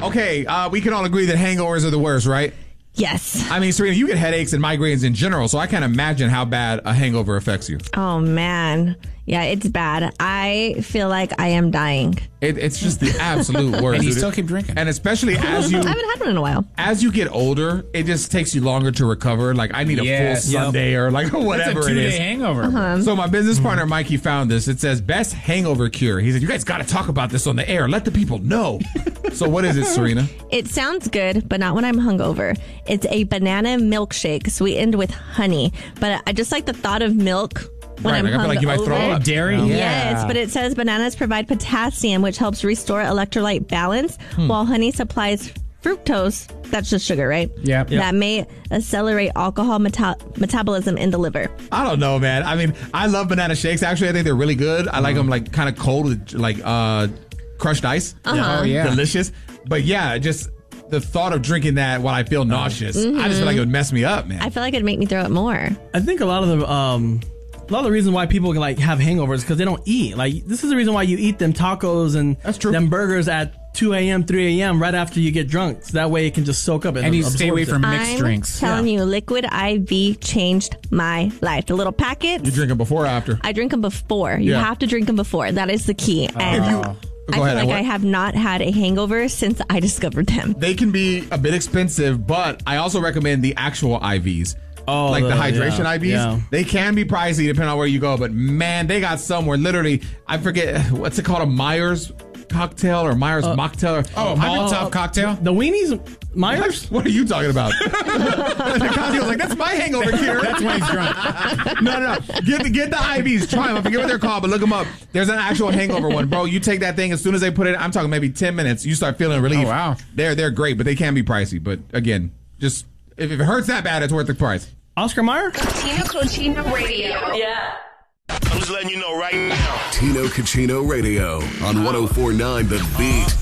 Okay, we can all agree that hangovers are the worst, right? Yes. I mean, Serena, you get headaches and migraines in general, so I can't imagine how bad a hangover affects you. Oh, man. Yeah, it's bad. I feel like I am dying. It's just the absolute worst. And you still keep drinking. And especially as you... I haven't had one in a while. As you get older, it just takes you longer to recover. Like, I need a full Sunday or like whatever That's a 2-day it is. hangover. So my business partner, Mikey, found this. It says, best hangover cure. He said, you guys got to talk about this on the air. Let the people know. So what is it, Serena? It sounds good, but not when I'm hungover. It's a banana milkshake sweetened with honey. But I just like the thought of milk when I'm I feel like you might throw up. Dairy? Yes, but it says bananas provide potassium, which helps restore electrolyte balance, while honey supplies fructose. That's just sugar, right? Yeah. That may accelerate alcohol metabolism in the liver. I don't know, man. I mean, I love banana shakes. Actually, I think they're really good. I like them like kind of cold with like crushed ice. Oh, yeah. Delicious. But yeah, just the thought of drinking that while I feel nauseous, I just feel like it would mess me up, man. I feel like it'd make me throw up more. I think a lot of the reason why people can like have hangovers is because they don't eat. Like, this is the reason why you eat them tacos and them burgers at 2 a.m., 3 a.m. right after you get drunk. So that way it can just soak up and you stay away from mixed drinks. I'm telling you, Liquid IV changed my life. The little packets. You drink them before or after? I drink them before. You have to drink them before. That is the key. And I feel like I have not had a hangover since I discovered them. They can be a bit expensive, but I also recommend the actual IVs. Oh, like the hydration IVs. Yeah. They can be pricey depending on where you go, but man, they got some where literally, I forget, what's it called, a Myers cocktail or Myers mocktail? Molotov cocktail? The weenies, Myers? What are you talking about? The cocktail's like, that's my hangover cure. That's when he's drunk. No. Get the IVs. Try them. I forget what they're called, but look them up. There's an actual hangover one. Bro, you take that thing, as soon as they put it, I'm talking maybe 10 minutes, you start feeling relief. Oh, wow. They're great, but they can be pricey. But again, just if it hurts that bad, it's worth the price. Oscar Mayer? Tino Cochino Radio. Yeah. I'm just letting you know right now. Tino Cochino Radio on 104.9 The Beat.